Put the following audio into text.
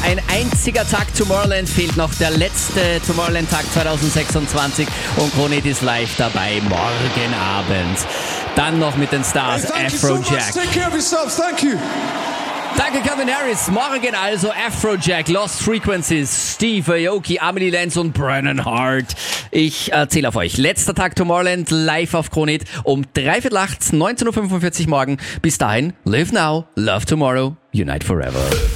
Ein einziger Tag Tomorrowland fehlt noch. Der letzte Tomorrowland-Tag 2026. Und Kronit ist live dabei morgen Abend. Dann noch mit den Stars Afrojack. Take care of yourselves. Thank you. Danke, Calvin Harris. Morgen also Afrojack, Lost Frequencies, Steve Aoki, Amelie Lenz und Brennan Hart. Ich erzähle auf euch. Letzter Tag Tomorrowland live auf Kronit um 19:45 Uhr morgen. Bis dahin, live now, love tomorrow, unite forever.